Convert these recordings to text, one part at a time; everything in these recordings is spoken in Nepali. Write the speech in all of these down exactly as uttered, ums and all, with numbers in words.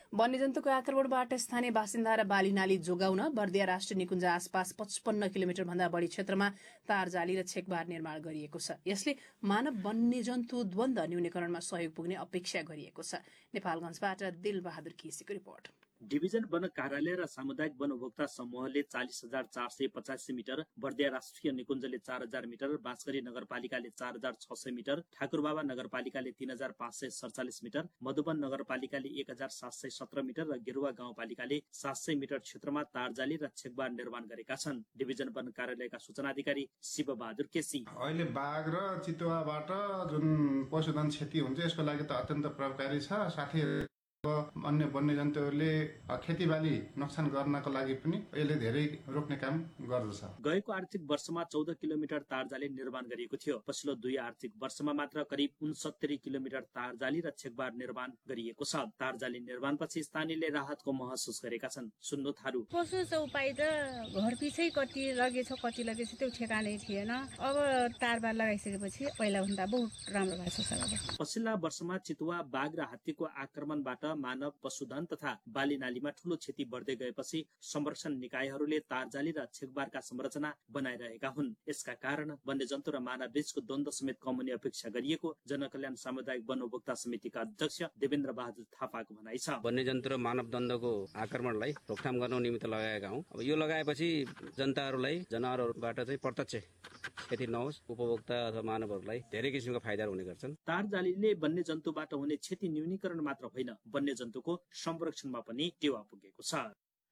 वन्यजन्तुको आक्रमणबाट स्थानीय बासिन्दा र बालीनाली जोगाउन बर्दिया राष्ट्रिय निकुञ्ज आसपास पचपन्न किलोमिटर भन्दा बढ़ी क्षेत्रमा तारजाली र छेकबार निर्माण गरिएको छ। यसले मानव वन्यजन्तु द्वन्द्व न्यूनीकरणमा सहयोग पुग्ने अपेक्षा गरिएको छ। नेपालगञ्जबाट दिलबहादुर केसीको रिपोर्ट। डिभिजन वन कार्यालय र सामुदायिक वन उपभोक्ता समूहले चालिस हजार चार सय पचासी मिटर, बर्दिया राष्ट्रिय निकुञ्जले चार हजार मिटर, बाँसगढी नगरपालिकाले चार हजार छ सय मिटर, ठाकुरबाबा नगरपालिकाले तीन हजार पाँच सय सडचालिस मिटर, मधुवन नगरपालिकाले एक हजार सात सय सत्र मिटर र गेरुवा गाउँपालिकाले सात सय मिटर क्षेत्रमा तारजाली र छेकबार निर्माण गरेका छन्। डिभिजन वन कार्यालयका सूचना अधिकारी शिव बहादुर केसी। अहिले बाघ र चितुवाबाट जुन पशुधन क्षति हुन्छ यसको लागि त अत्यन्त प्रभावकारी छ। साथै अन्य वन्यजन्तुहरूले खेतीबाली नोक्सान गर्नको लागि पनि यसले धेरै रोक्ने काम गर्दछ। गएको आर्थिक वर्षमा चौध किलोमिटर तारजाली निर्माण गरिएको थियो। पछिल्लो दुई आर्थिक वर्षमा मात्र करिब उनसत्तरी किलोमिटर तारजाली र छेकबार निर्माण गरिएको छ। तारजाली निर्माणपछि स्थानीयले राहतको महसुस गरेका छन्। सुन्नु थारू पशु चौपाई त घर पिछै कति लगेछ कति लगेछ त्यो ठेगानै थिएन। अब तारबार लगाइसकेपछि पहिला भन्दा बहुत राम्रो भएको छ। पछिल्ला वर्षमा चितुवा, बाघ र हात्तीको आक्रमणबाट मानव, पशुधन तथा बाली नालीमा ठूलो क्षति बढ्दै गएपछि संरक्षण निकायहरूले तारजाली र छेकबारका संरचना बनाइरहेका हुन्। यसका कारण वन्यजन्तु र मानव बीचको द्वन्द्व समेत कम हुने अपेक्षा गरिएको जनकल्याण सामुदायिक वन उपभोक्ता समितिका अध्यक्ष देवेन्द्र बहादुर थापाको भनाइ छ। वन्यजन्तु र मानव द्वन्द्वको आक्रमणलाई रोकथाम गर्न निमित्त लगाएका हौं। अब यो लगाएपछि जनताहरूलाई जनावरहरूबाट चाहिँ प्रत्यक्ष क्षति नहोस्, उपभोक्ता अथवा मानवहरूलाई धेरै किसिमका फाइदाहरू हुने गर्छन्। तारजालीले वन्यजन्तुबाट हुने क्षति न्यूनीकरण मात्र होइन, वन्यजन्तुको संरक्षणमा पनि टेवा पुगेको छ।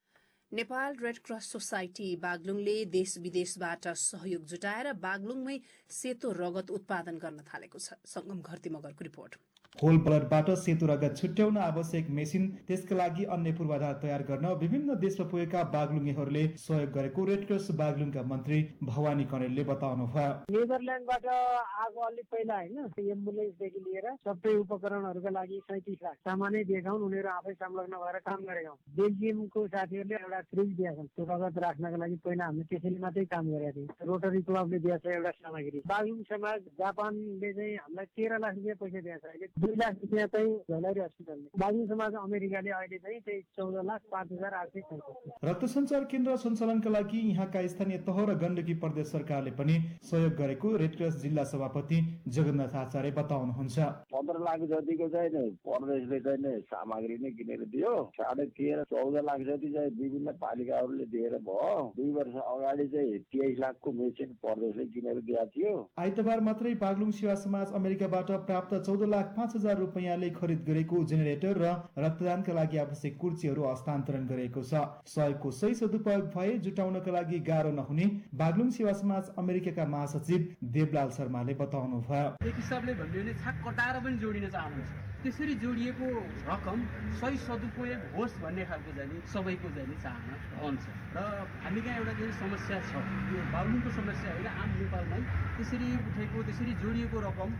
नेपाल रेड क्रस सोसाइटी बागलुङले देश विदेशबाट सहयोग जुटाएर बागलुङमै सेतो रगत उत्पादन गर्न थालेको छ। संगम घरती मगरको रिपोर्ट। होल ब्लडबाट सेतो रगत छुट्याउन आवश्यक मेसिन, त्यसका लागि अन्य पूर्वाधार तयार गर्न विभिन्न देशमा पुगेका बागलुङेहरूले सहयोग गरेको रेड क्रस बागलुङका मन्त्री भवानी कणेलले बताउनुभयो। नेदरल्यान्डबाट आएको अलि पहिला होइन, एम्बुलेन्सदेखि लिएर सबै उपकरणहरूका लागि सैतिस लाख सामानै दिएका हुन्। उनीहरू आफै संलग्न भएर काम गरेका हुन्। बेल्जियमको साथीहरूले एउटा फ्रिज दिएका छन् त्यो रगत राख्नका लागि। पहिला हामीले त्यसैले मात्रै काम गरेका थियौँ। रोटरी क्लबले दिएछ एउटा सामग्री। बागलुङ समाज जापानले चाहिँ हामीलाई तेह्र लाख रुपियाँ पैसा दिएछ। अहिले दुई लाख रुपियाँ चाहिँ झलरी हस्पिटलले। बागलुङ समाज अमेरिकाले अहिले चाहिँ त्यही चौध लाख पाँच हजार आठ सय पैँसठी। रक्त सञ्चार केन्द्र सञ्चालनका लागि यहाँका स्थानीय तह र गण्डकी प्रदेश सरकारले पनि सहयोग गरेको रेड क्रस जिल्ला सभापति जगन्नाथ आचार्य बताउनुहुन्छ। पन्ध्र लाख जतिको चाहिँ प्रदेशले चाहिँ सामग्री नै किनेर दियो। साढे तेह्र चौध लाख जति चाहिँ विभिन्न पालिकाहरूले दिएर भयो। दुई वर्ष अगाडि चाहिँ तेइस लाखको मेसिन प्रदेशले किनेर दिएको थियो। आइतबार मात्रै बागलुङ सेवा समाज अमेरिकाबाट प्राप्त चौध लाख पाँच हजार रुपियाँले खरिद गरेको जेनेरेटर र रक्तदानका लागि आवश्यक कुर्सीहरू हस्तान्तरण गरेको छ। सहयोगको सही सदुपयोग भए जुटाउनका लागि गाह्रो नहुने बागलुङ सेवा समाज अमेरिकाका महासचिव देवलाल शर्माले बताउनु भयो। एक हिसाबले भन्यो भने छाक कटाएर पनि जोडिन चाहनुहुन्छ। त्यसरी जोडिएको रकम सही सदुपयोग होस् भन्ने खालको चाहिँ सबैको चाहिँ चाहना रहन्छ। र हामी कहाँ एउटा चाहिँ समस्या छ, यो बागलुङको समस्या होइन, आम नेपालमै त्यसरी उठेको त्यसरी जोडिएको रकम